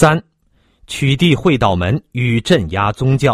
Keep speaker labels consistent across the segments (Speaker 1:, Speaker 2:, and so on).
Speaker 1: 3. 取缔会道门与镇压宗教。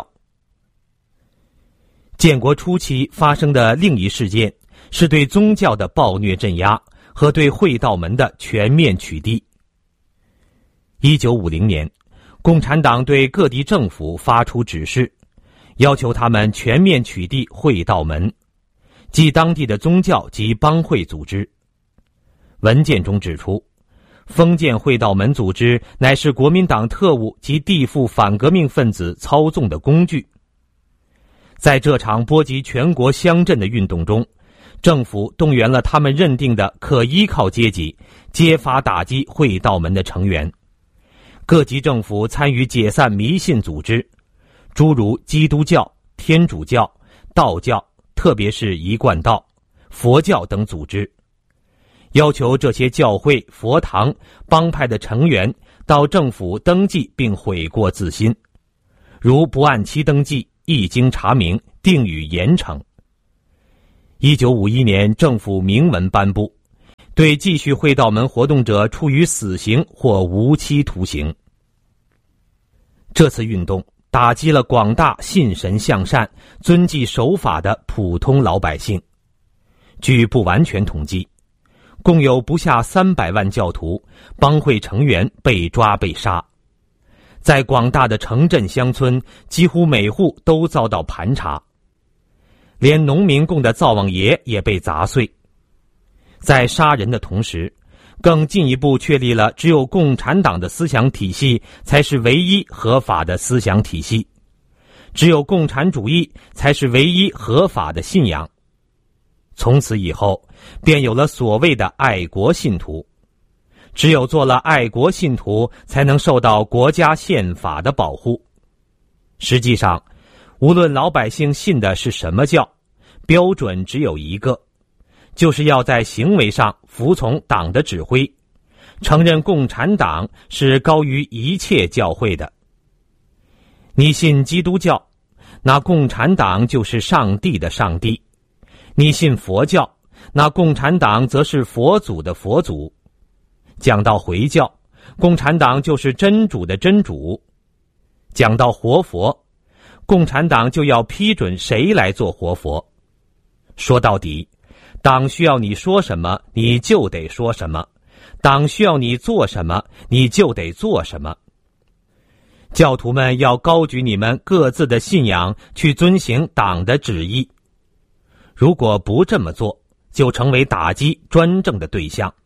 Speaker 1: 建国初期发生的另一事件是对宗教的暴虐镇压和对会道门的全面取缔。1950年，共产党对各地政府发出指示，要求他们全面取缔会道门，即当地的宗教及帮会组织。文件中指出，封建会道门组织乃是国民党特务及地富反革命分子操纵的工具。在这场波及全国乡镇的运动中，政府动员了他们认定的可依靠阶级，揭发打击会道门的成员。各级政府参与解散迷信组织，诸如基督教、天主教、道教，特别是一贯道、佛教等组织，要求这些教会、佛堂、帮派的成员到政府登记并悔过自新，如不按期登记，一经查明，定予严惩。1951年，政府明文颁布，对继续会道门活动者处以死刑或无期徒刑。这次运动打击了广大信神向善、遵纪守法的普通老百姓。据不完全统计，共有不下300万教徒、帮会成员被抓被杀。在广大的城镇乡村，几乎每户都遭到盘查，连农民供的灶王爷也被砸碎。在杀人的同时，更进一步确立了只有共产党的思想体系才是唯一合法的思想体系，只有共产主义才是唯一合法的信仰。从此以后，便有了所谓的爱国信徒，只有做了爱国信徒，才能受到国家宪法的保护。实际上，无论老百姓信的是什么教，标准只有一个，就是要在行为上服从党的指挥，承认共产党是高于一切教会的。你信基督教，那共产党就是上帝的上帝；你信佛教，那共产党则是佛祖的佛祖。讲到回教，共产党就是真主的真主；讲到活佛，共产党就要批准谁来做活佛。说到底，党需要你说什么，你就得说什么；党需要你做什么，你就得做什么。教徒们要高举你们各自的信仰，去遵行党的旨意。如果不这么做，就成为打击专政的对象。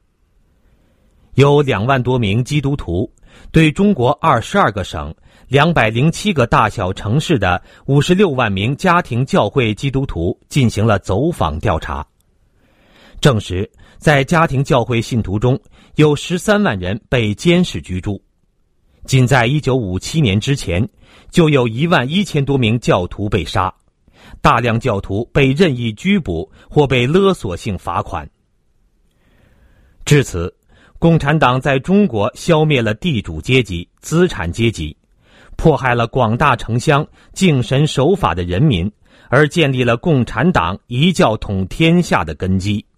Speaker 1: 有2万多名基督徒对中国22个省、207个大小城市的56万名家庭教会基督徒进行了走访调查，证实在家庭教会信徒中有13万人被监视居住。仅在1957年之前，就有11000多名教徒被杀，大量教徒被任意拘捕或被勒索性罚款。至此，共产党在中国消灭了地主阶级、资产阶级，迫害了广大城乡敬神守法的人民，而建立了共产党一教统天下的根基。